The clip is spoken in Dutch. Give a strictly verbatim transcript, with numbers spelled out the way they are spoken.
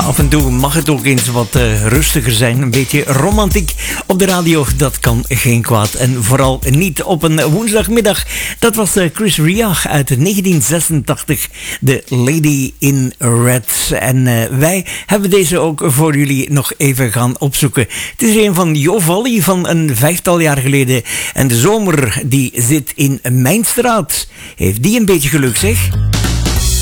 af en toe mag het ook eens wat uh, rustiger zijn. Een beetje romantiek op de radio, dat kan geen kwaad. En vooral niet op een woensdagmiddag. Dat was uh, Chris Ria uit negentien zesentachtig, The Lady in Red. En uh, wij hebben deze ook voor jullie nog even gaan opzoeken. Het is een van Jo Valli van een vijftal jaar geleden. En de zomer die zit in mijn straat. Heeft die een beetje geluk, zeg?